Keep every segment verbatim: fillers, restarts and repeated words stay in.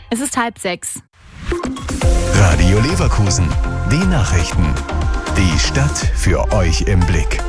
Es ist halb sechs. Radio Leverkusen, die Nachrichten. Die Stadt für euch im Blick.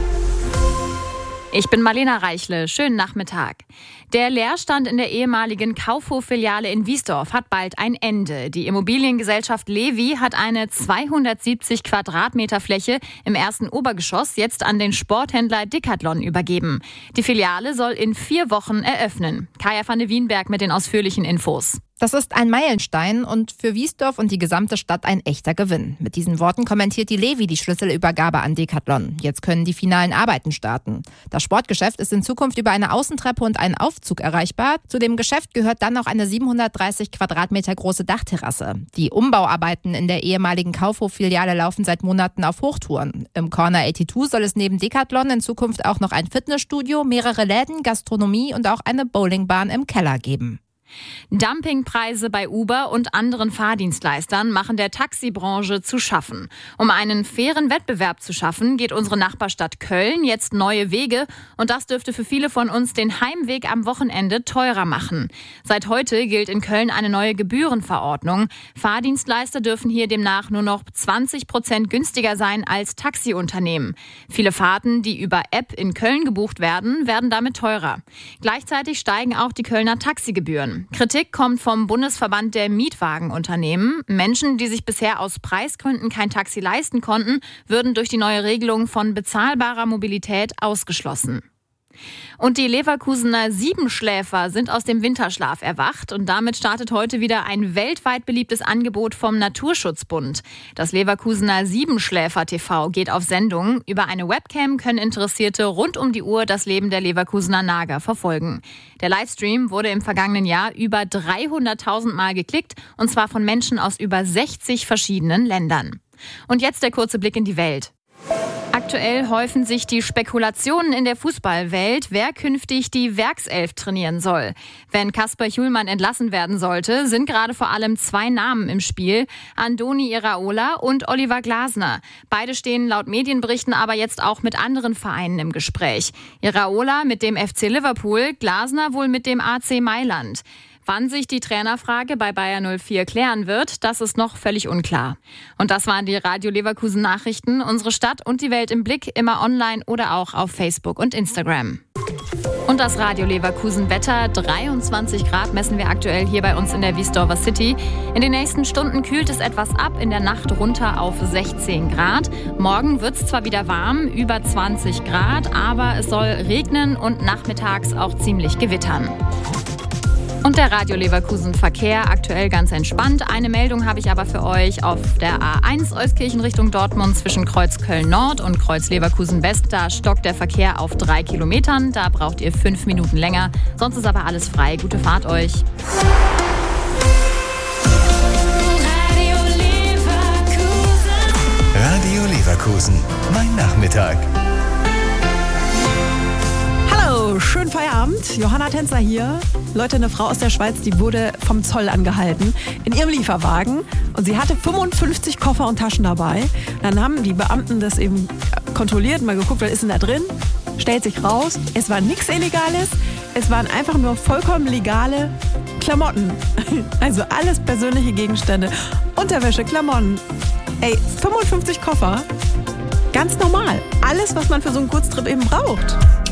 Ich bin Marlena Reichle. Schönen Nachmittag. Der Leerstand in der ehemaligen Kaufhof-Filiale in Wiesdorf hat bald ein Ende. Die Immobiliengesellschaft Levi hat eine zweihundertsiebzig Quadratmeter Fläche im ersten Obergeschoss jetzt an den Sporthändler Decathlon übergeben. Die Filiale soll in vier Wochen eröffnen. Kaya van de Wienberg mit den ausführlichen Infos. Das ist ein Meilenstein und für Wiesdorf und die gesamte Stadt ein echter Gewinn. Mit diesen Worten kommentiert die Levi die Schlüsselübergabe an Decathlon. Jetzt können die finalen Arbeiten starten. Das Sportgeschäft ist in Zukunft über eine Außentreppe und einen Aufzug erreichbar. Zu dem Geschäft gehört dann auch eine siebenhundertdreißig Quadratmeter große Dachterrasse. Die Umbauarbeiten in der ehemaligen Kaufhof-Filiale laufen seit Monaten auf Hochtouren. Im Corner zweiundachtzig soll es neben Decathlon in Zukunft auch noch ein Fitnessstudio, mehrere Läden, Gastronomie und auch eine Bowlingbahn im Keller geben. Dumpingpreise bei Uber und anderen Fahrdienstleistern machen der Taxibranche zu schaffen. Um einen fairen Wettbewerb zu schaffen, geht unsere Nachbarstadt Köln jetzt neue Wege und das dürfte für viele von uns den Heimweg am Wochenende teurer machen. Seit heute gilt in Köln eine neue Gebührenverordnung. Fahrdienstleister dürfen hier demnach nur noch zwanzig Prozent günstiger sein als Taxiunternehmen. Viele Fahrten, die über App in Köln gebucht werden, werden damit teurer. Gleichzeitig steigen auch die Kölner Taxigebühren. Kritik kommt vom Bundesverband der Mietwagenunternehmen. Menschen, die sich bisher aus Preisgründen kein Taxi leisten konnten, würden durch die neue Regelung von bezahlbarer Mobilität ausgeschlossen. Und die Leverkusener Siebenschläfer sind aus dem Winterschlaf erwacht und damit startet heute wieder ein weltweit beliebtes Angebot vom Naturschutzbund. Das Leverkusener Siebenschläfer T V geht auf Sendung. Über eine Webcam können Interessierte rund um die Uhr das Leben der Leverkusener Nager verfolgen. Der Livestream wurde im vergangenen Jahr über dreihunderttausend Mal geklickt und zwar von Menschen aus über sechzig verschiedenen Ländern. Und jetzt der kurze Blick in die Welt. Aktuell häufen sich die Spekulationen in der Fußballwelt, wer künftig die Werkself trainieren soll. Wenn Kasper Hjulmand entlassen werden sollte, sind gerade vor allem zwei Namen im Spiel, Andoni Iraola und Oliver Glasner. Beide stehen laut Medienberichten aber jetzt auch mit anderen Vereinen im Gespräch. Iraola mit dem F C Liverpool, Glasner wohl mit dem A C Mailand. Wann sich die Trainerfrage bei Bayer null vier klären wird, das ist noch völlig unklar. Und das waren die Radio Leverkusen Nachrichten. Unsere Stadt und die Welt im Blick, immer online oder auch auf Facebook und Instagram. Und das Radio Leverkusen Wetter, dreiundzwanzig Grad messen wir aktuell hier bei uns in der Wiesdorfer City. In den nächsten Stunden kühlt es etwas ab, in der Nacht runter auf sechzehn Grad. Morgen wird es zwar wieder warm, über zwanzig Grad, aber es soll regnen und nachmittags auch ziemlich gewittern. Und der Radio Leverkusen Verkehr aktuell ganz entspannt. Eine Meldung habe ich aber für euch auf der A eins Euskirchen Richtung Dortmund zwischen Kreuz Köln Nord und Kreuz Leverkusen West. Da stockt der Verkehr auf drei Kilometern. Da braucht ihr fünf Minuten länger. Sonst ist aber alles frei. Gute Fahrt euch. Radio Leverkusen. Radio Leverkusen. Mein Nachmittag. Schönen Feierabend. Johanna Tänzer hier. Leute, eine Frau aus der Schweiz, die wurde vom Zoll angehalten in ihrem Lieferwagen und sie hatte fünfundfünfzig Koffer und Taschen dabei. Dann haben die Beamten das eben kontrolliert, mal geguckt, was ist denn da drin? Stellt sich raus, es war nichts Illegales, es waren einfach nur vollkommen legale Klamotten. Also alles persönliche Gegenstände. Unterwäsche, Klamotten. Ey, fünfundfünfzig Koffer. Ganz normal. Alles, was man für so einen Kurztrip eben braucht.